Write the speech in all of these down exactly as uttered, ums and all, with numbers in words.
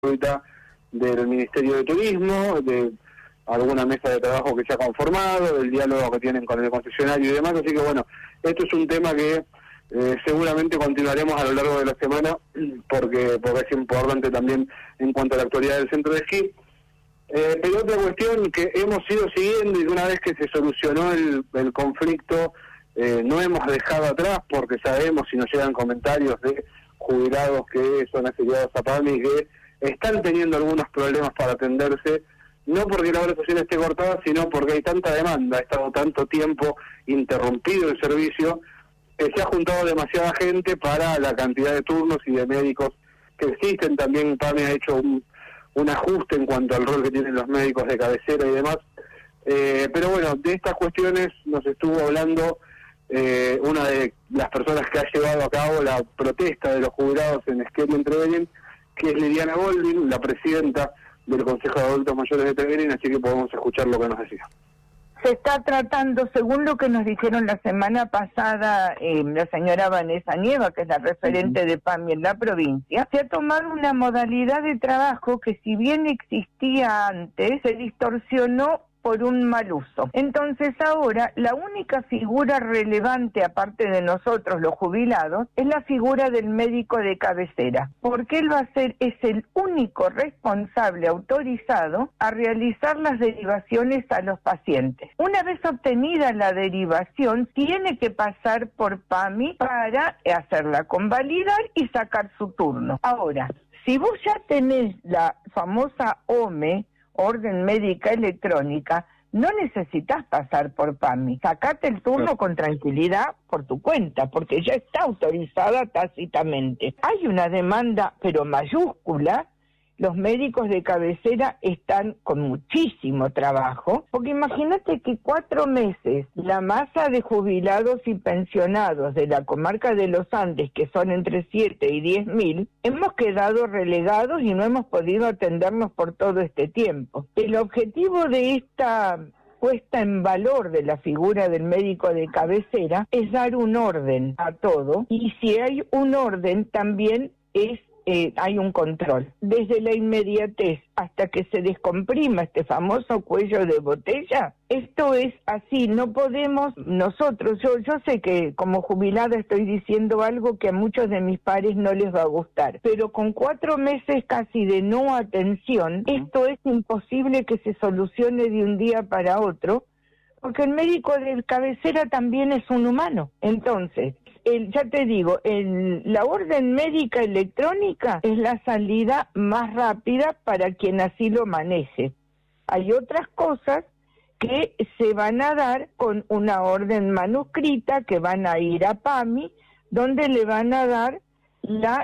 del Ministerio de Turismo, de alguna mesa de trabajo que se ha conformado, del diálogo que tienen con el concesionario y demás, así que bueno, esto es un tema que eh, seguramente continuaremos a lo largo de la semana, porque, porque es importante también en cuanto a la actualidad del centro de esquí. Eh, pero otra cuestión que hemos ido siguiendo y una vez que se solucionó el, el conflicto, eh, no hemos dejado atrás, porque sabemos, si nos llegan comentarios de jubilados que son afiliados a PAMI, que están teniendo algunos problemas para atenderse, no porque la obra social esté cortada, sino porque hay tanta demanda, ha estado tanto tiempo interrumpido el servicio, que se ha juntado demasiada gente para la cantidad de turnos y de médicos que existen. También PAMI ha hecho un, un ajuste en cuanto al rol que tienen los médicos de cabecera y demás. Eh, pero bueno, de estas cuestiones nos estuvo hablando eh, una de las personas que ha llevado a cabo la protesta de los jubilados en Esquel y en Trevelin, que es Liliana Goldin, la presidenta del Consejo de Adultos Mayores de Trevelin, así que podemos escuchar lo que nos decía. Se está tratando, según lo que nos dijeron la semana pasada, eh, la señora Vanessa Nieva, que es la referente de PAMI en la provincia, se ha tomado una modalidad de trabajo que, si bien existía antes, se distorsionó por un mal uso. Entonces ahora la única figura relevante, aparte de nosotros los jubilados, es la figura del médico de cabecera, porque él va a ser, es el único responsable autorizado a realizar las derivaciones a los pacientes. Una vez obtenida la derivación, tiene que pasar por PAMI para hacerla convalidar y sacar su turno. Ahora, si vos ya tenés la famosa O M E, Orden Médica Electrónica, no necesitas pasar por PAMI. Sacate el turno con tranquilidad por tu cuenta, porque ya está autorizada tácitamente. Hay una demanda, pero mayúscula. Los médicos de cabecera están con muchísimo trabajo, porque imagínate que cuatro meses la masa de jubilados y pensionados de la comarca de los Andes, que son entre siete y diez mil, hemos quedado relegados y no hemos podido atendernos por todo este tiempo. El objetivo de esta puesta en valor de la figura del médico de cabecera es dar un orden a todo, y si hay un orden también es Eh, hay un control. Desde la inmediatez hasta que se descomprima este famoso cuello de botella, esto es así. No podemos nosotros, yo, yo sé que como jubilada estoy diciendo algo que a muchos de mis pares no les va a gustar, pero con cuatro meses casi de no atención, esto es imposible que se solucione de un día para otro, porque el médico de cabecera también es un humano. Entonces, el, ya te digo, el, la orden médica electrónica es la salida más rápida para quien así lo maneje. Hay otras cosas que se van a dar con una orden manuscrita, que van a ir a PAMI, donde le van a dar la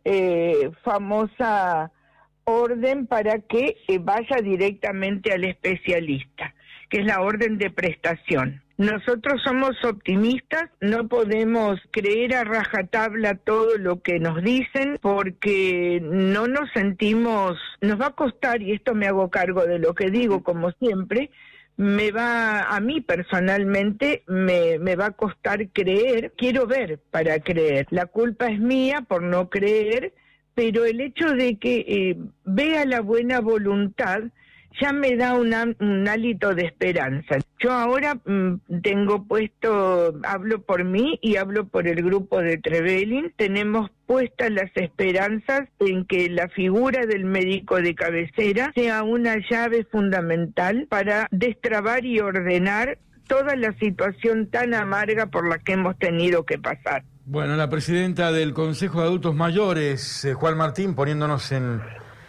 este, famosa orden para que eh, vaya directamente al especialista, que es la orden de prestación. Nosotros somos optimistas, no podemos creer a rajatabla todo lo que nos dicen, porque no nos sentimos, nos va a costar, y esto me hago cargo de lo que digo como siempre, me va, a mí personalmente, me, me va a costar creer. Quiero ver para creer. La culpa es mía por no creer, pero el hecho de que eh, vea la buena voluntad ya me da una, un hálito de esperanza. Yo ahora mmm, tengo puesto, hablo por mí y hablo por el grupo de Trevelin, tenemos puestas las esperanzas en que la figura del médico de cabecera sea una llave fundamental para destrabar y ordenar toda la situación tan amarga por la que hemos tenido que pasar. Bueno, la presidenta del Consejo de Adultos Mayores, eh, Juan Martín, poniéndonos en...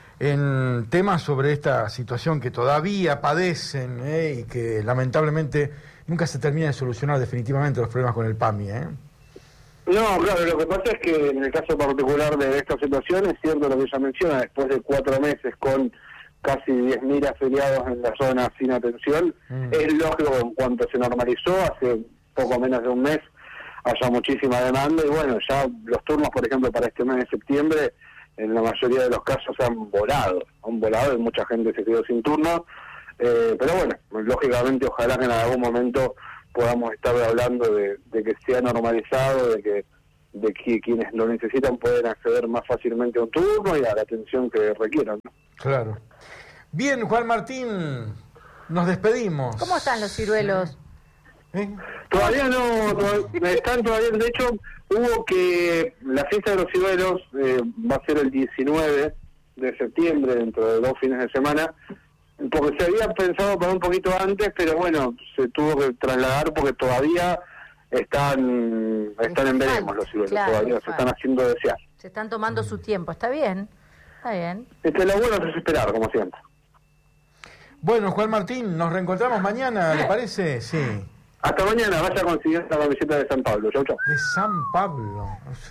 en temas sobre esta situación que todavía padecen eh, y que lamentablemente nunca se termina de solucionar definitivamente los problemas con el PAMI. ¿eh? No, claro, lo que pasa es que en el caso particular de esta situación es cierto lo que ella menciona, después de cuatro meses con casi diez mil afiliados en la zona sin atención, mm. es lógico en cuanto se normalizó hace poco menos de un mes haya muchísima demanda, y bueno, ya los turnos, por ejemplo, para este mes de septiembre, en la mayoría de los casos han volado, han volado y mucha gente se quedó sin turno, eh, pero bueno, lógicamente ojalá que en algún momento podamos estar hablando de, de que se ha normalizado, de que de que quienes lo necesitan pueden acceder más fácilmente a un turno y a la atención que requieran, ¿no? Claro. Bien, Juan Martín, nos despedimos. ¿Cómo están los ciruelos? ¿Eh? Todavía no, todavía, están todavía, de hecho, hubo que, la fiesta de los ciruelos eh, va a ser el diecinueve de septiembre, dentro de dos fines de semana, porque se había pensado para un poquito antes, pero bueno, se tuvo que trasladar porque todavía están están en veremos los ciruelos, claro, todavía se están haciendo desear. Se están tomando su tiempo, está bien, está bien. Este, lo bueno es esperar, como siempre. Bueno, Juan Martín, nos reencontramos mañana, ¿le parece? Sí. Hasta mañana, vaya a conseguir la camiseta de San Pablo. Chau, chau. De San Pablo.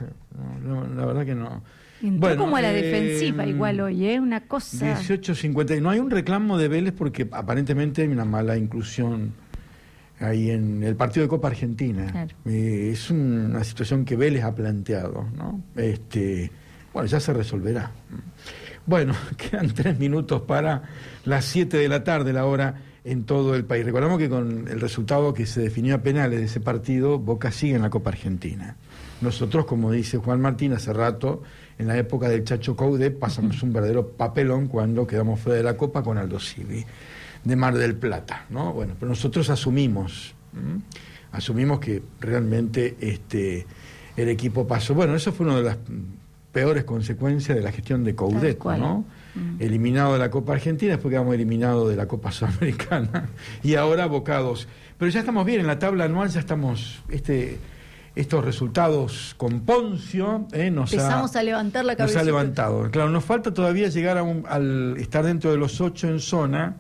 No, no, la verdad que no. Entró bueno, como a la eh, defensiva igual hoy, ¿eh? Una cosa... dieciocho cincuenta. No hay un reclamo de Vélez porque aparentemente hay una mala inclusión ahí en el partido de Copa Argentina. Claro. Eh, es un, una situación que Vélez ha planteado, ¿no? Este, bueno, ya se resolverá. Bueno, quedan tres minutos para las siete de la tarde, la hora en todo el país. Recordamos que con el resultado que se definió a penales de ese partido, Boca sigue en la Copa Argentina. Nosotros, como dice Juan Martín, hace rato, en la época del Chacho Coudet, pasamos un verdadero papelón cuando quedamos fuera de la Copa con Aldo Civi, de Mar del Plata, ¿no? Bueno, pero nosotros asumimos, ¿m? asumimos que realmente este el equipo pasó. Bueno, eso fue una de las peores consecuencias de la gestión de Coudet, ¿no? Mm. Eliminado de la Copa Argentina, después quedamos eliminados de la Copa Sudamericana y ahora abocados. Pero ya estamos bien, en la tabla anual ya estamos, este, estos resultados con Poncio eh, nos empezamos ha, a levantar la cabeza. Nos ha levantado. Claro, nos falta todavía llegar a un, al estar dentro de los ocho en zona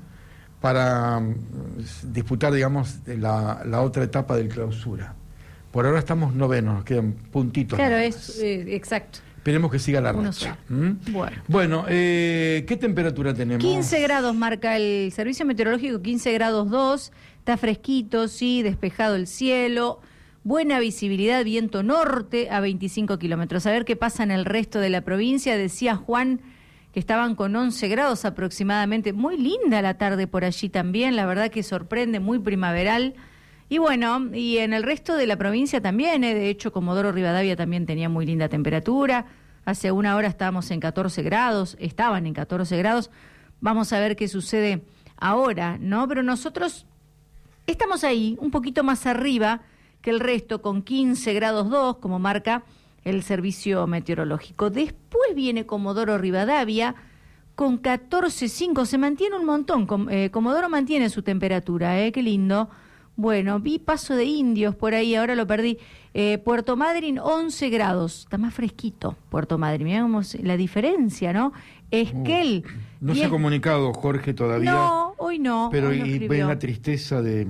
para um, disputar, digamos, la, la otra etapa del clausura. Por ahora estamos novenos, nos quedan puntitos. Claro, es eh, exacto. Esperemos que siga la racha. ¿Mm? Bueno, bueno eh, ¿qué temperatura tenemos? quince grados marca el servicio meteorológico, quince grados dos, está fresquito, sí, despejado el cielo, buena visibilidad, viento norte a veinticinco kilómetros. A ver qué pasa en el resto de la provincia. Decía Juan que estaban con once grados aproximadamente. Muy linda la tarde por allí también, la verdad que sorprende, muy primaveral. Y bueno, y en el resto de la provincia también, ¿eh? De hecho, Comodoro Rivadavia también tenía muy linda temperatura. Hace una hora estábamos en catorce grados, estaban en catorce grados. Vamos a ver qué sucede ahora, ¿no? Pero nosotros estamos ahí, un poquito más arriba que el resto, con quince grados dos, como marca el servicio meteorológico. Después viene Comodoro Rivadavia con catorce cinco, se mantiene un montón. Com- eh, Comodoro mantiene su temperatura, ¿eh? Qué lindo. Bueno, vi Paso de Indios por ahí, ahora lo perdí. Eh, Puerto Madryn, once grados. Está más fresquito Puerto Madryn. Miramos la diferencia, ¿no? Esquel. Uh, no se ha comunicado Jorge todavía. No, hoy no. Pero hoy no y ven la tristeza de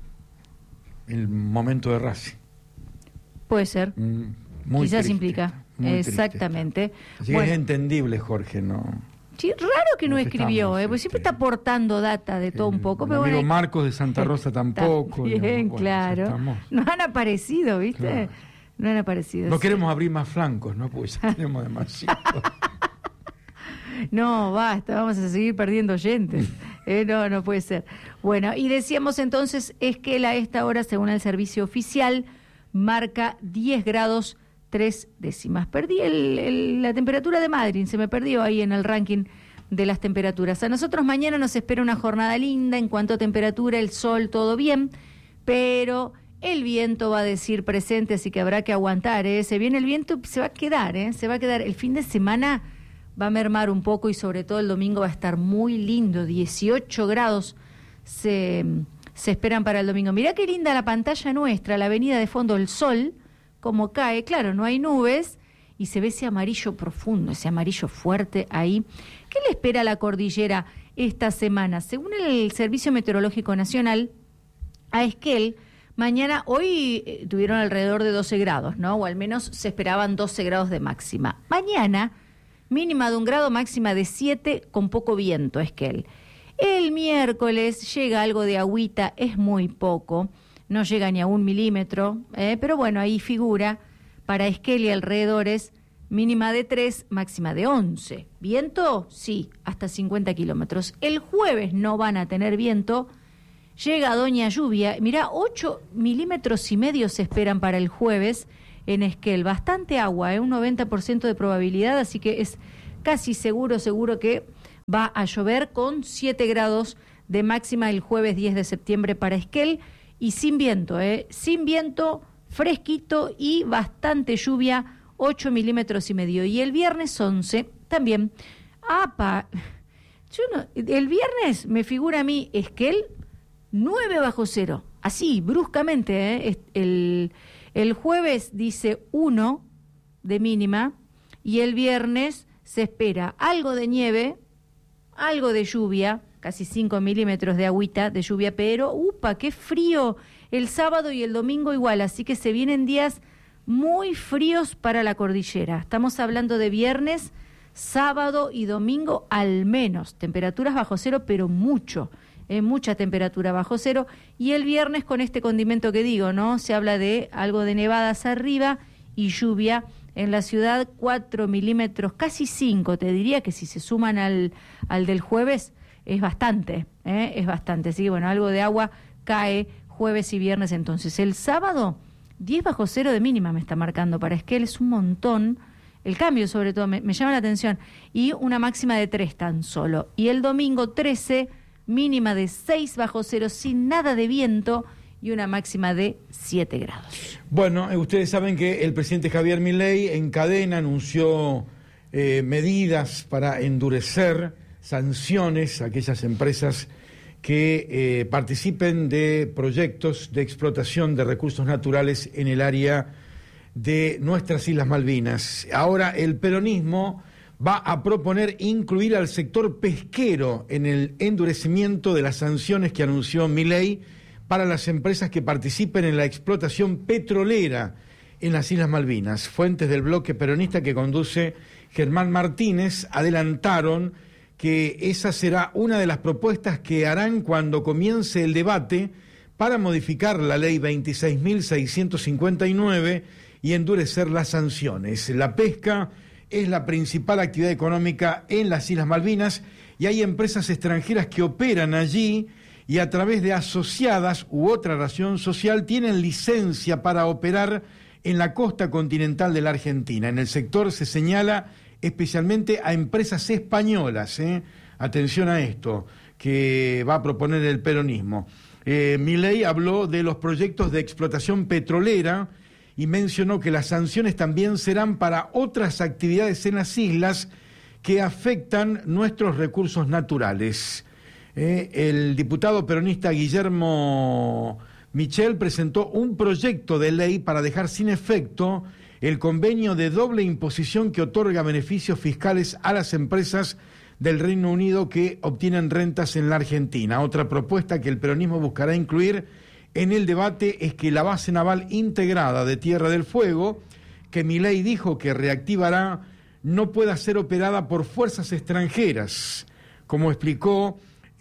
el momento de Racing. Puede ser. Mm, muy Quizás triste, implica. Muy Exactamente. Así bueno. que es entendible, Jorge, ¿no? Sí, raro que no, no escribió, estamos, eh, porque siempre está aportando data de todo un poco. Pero amigo bueno, Marcos de Santa Rosa tampoco. Bien, digamos, bueno, claro. No han aparecido, ¿viste? Claro. No han aparecido. No sí. queremos abrir más flancos, ¿no? Porque ya tenemos demasiado. No, basta, vamos a seguir perdiendo oyentes. Eh, no, no puede ser. Bueno, y decíamos entonces, es que a esta hora, según el servicio oficial, marca diez grados tres décimas. Perdí el, el, la temperatura de Madrid, se me perdió ahí en el ranking de las temperaturas. A nosotros mañana nos espera una jornada linda en cuanto a temperatura, el sol, todo bien, pero el viento va a decir presente, así que habrá que aguantar, ¿eh? Se viene el viento, se va a quedar, ¿eh? Se va a quedar. El fin de semana va a mermar un poco y sobre todo el domingo va a estar muy lindo, dieciocho grados se, se esperan para el domingo. Mirá qué linda la pantalla nuestra, la avenida de fondo, el sol, como cae, claro, no hay nubes y se ve ese amarillo profundo, ese amarillo fuerte ahí. ¿Qué le espera a la cordillera esta semana? Según el Servicio Meteorológico Nacional, a Esquel, mañana, hoy eh, tuvieron alrededor de doce grados, ¿no? O al menos se esperaban doce grados de máxima. Mañana, mínima de un grado, máxima de siete, con poco viento, Esquel. El miércoles llega algo de agüita, es muy poco, no llega ni a un milímetro, eh, pero bueno, ahí figura para Esquel y alrededores, mínima de tres, máxima de once. ¿Viento? Sí, hasta cincuenta kilómetros. El jueves no van a tener viento, llega Doña Lluvia, mirá, ocho milímetros y medio se esperan para el jueves en Esquel. Bastante agua, ¿eh? Un noventa por ciento de probabilidad, así que es casi seguro, seguro que va a llover, con siete grados de máxima el jueves diez de septiembre para Esquel, y sin viento, ¿eh? Sin viento, fresquito y bastante lluvia, ocho milímetros y medio. Y el viernes once también. ¡Apa! Yo no, el viernes me figura a mí Esquel nueve bajo cero. Así, bruscamente, ¿eh? El, el jueves dice uno de mínima y el viernes se espera algo de nieve, algo de lluvia, casi cinco milímetros de agüita de lluvia, pero ¡upa! ¡Qué frío! El sábado y el domingo igual, así que se vienen días muy fríos para la cordillera. Estamos hablando de viernes, sábado y domingo al menos. Temperaturas bajo cero, pero mucho, eh, mucha temperatura bajo cero. Y el viernes con este condimento que digo, ¿no? Se habla de algo de nevadas arriba y lluvia en la ciudad, cuatro milímetros, casi cinco. Te diría que si se suman al, al del jueves, es bastante, ¿eh? Es bastante. Así que bueno, algo de agua cae jueves y viernes entonces. El sábado, diez bajo cero de mínima me está marcando para Esquel, es un montón. El cambio sobre todo me, me llama la atención. Y una máxima de tres tan solo. Y el domingo trece, mínima de seis bajo cero, sin nada de viento, y una máxima de siete grados. Bueno, eh, ustedes saben que el presidente Javier Milei en cadena anunció eh, medidas para endurecer sanciones a aquellas empresas que eh, participen de proyectos de explotación de recursos naturales en el área de nuestras Islas Malvinas. Ahora el peronismo va a proponer incluir al sector pesquero en el endurecimiento de las sanciones que anunció Milei para las empresas que participen en la explotación petrolera en las Islas Malvinas. Fuentes del bloque peronista que conduce Germán Martínez adelantaron que esa será una de las propuestas que harán cuando comience el debate para modificar la ley veintiséis mil seiscientos cincuenta y nueve y endurecer las sanciones. La pesca es la principal actividad económica en las Islas Malvinas y hay empresas extranjeras que operan allí y a través de asociadas u otra razón social tienen licencia para operar en la costa continental de la Argentina. En el sector se señala especialmente a empresas españolas, ¿eh? Atención a esto, que va a proponer el peronismo. Eh, Milei habló de los proyectos de explotación petrolera y mencionó que las sanciones también serán para otras actividades en las islas que afectan nuestros recursos naturales. Eh, el diputado peronista Guillermo Michel presentó un proyecto de ley para dejar sin efecto el convenio de doble imposición que otorga beneficios fiscales a las empresas del Reino Unido que obtienen rentas en la Argentina. Otra propuesta que el peronismo buscará incluir en el debate es que la base naval integrada de Tierra del Fuego, que Milei dijo que reactivará, no pueda ser operada por fuerzas extranjeras. Como explicó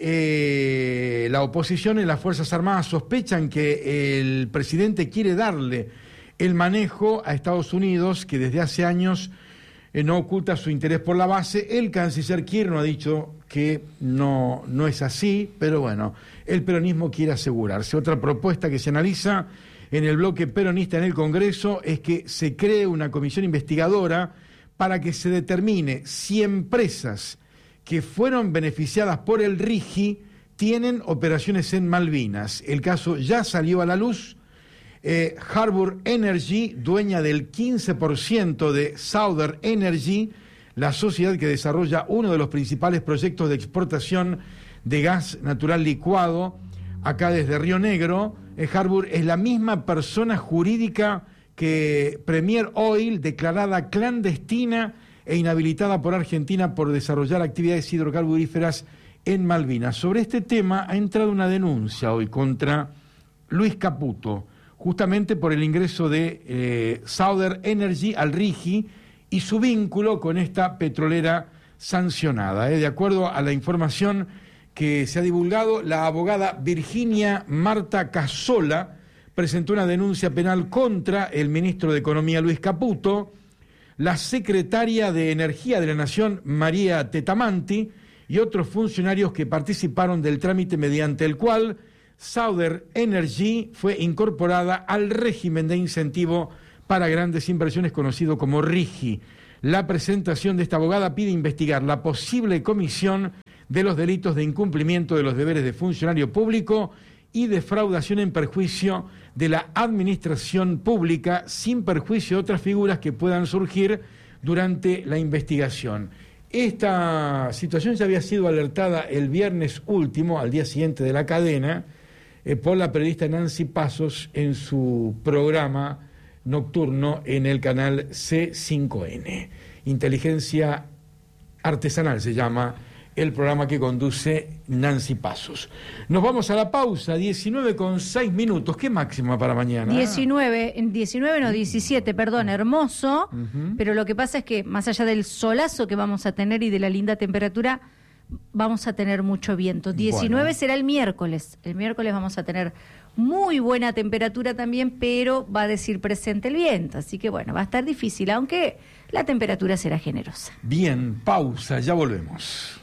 eh, la oposición y las Fuerzas Armadas sospechan que el presidente quiere darle el manejo a Estados Unidos, que desde hace años eh, no oculta su interés por la base. El canciller Kirchner ha dicho que no, no es así, pero bueno, el peronismo quiere asegurarse. Otra propuesta que se analiza en el bloque peronista en el Congreso es que se cree una comisión investigadora para que se determine si empresas que fueron beneficiadas por el RIGI tienen operaciones en Malvinas. El caso ya salió a la luz. Eh, Harbour Energy, dueña del quince por ciento de Southern Energy, la sociedad que desarrolla uno de los principales proyectos de exportación de gas natural licuado, acá desde Río Negro. eh, Harbour es la misma persona jurídica que Premier Oil, declarada clandestina e inhabilitada por Argentina por desarrollar actividades hidrocarburíferas en Malvinas. Sobre este tema ha entrado una denuncia hoy contra Luis Caputo, justamente por el ingreso de eh, Southern Energy al RIGI y su vínculo con esta petrolera sancionada. Eh. De acuerdo a la información que se ha divulgado, la abogada Virginia Marta Cazzola presentó una denuncia penal contra el ministro de Economía Luis Caputo, la secretaria de Energía de la Nación María Tetamanti y otros funcionarios que participaron del trámite mediante el cual Southern Energy fue incorporada al régimen de incentivo para Grandes Inversiones, conocido como RIGI. La presentación de esta abogada pide investigar la posible comisión de los delitos de incumplimiento de los deberes de funcionario público y defraudación en perjuicio de la administración pública, sin perjuicio de otras figuras que puedan surgir durante la investigación. Esta situación ya había sido alertada el viernes último, al día siguiente de la cadena, eh, por la periodista Nancy Pasos en su programa nocturno en el canal C cinco N. Inteligencia Artesanal se llama el programa que conduce Nancy Pasos. Nos vamos a la pausa, diecinueve con seis minutos. ¿Qué máxima para mañana? diecinueve, diecinueve no, diecisiete, perdón, hermoso, uh-huh. Pero lo que pasa es que más allá del solazo que vamos a tener y de la linda temperatura, vamos a tener mucho viento. diecinueve bueno. Será el miércoles. El miércoles vamos a tener muy buena temperatura también, pero va a decir presente el viento. Así que bueno, va a estar difícil, aunque la temperatura será generosa. Bien, pausa, ya volvemos.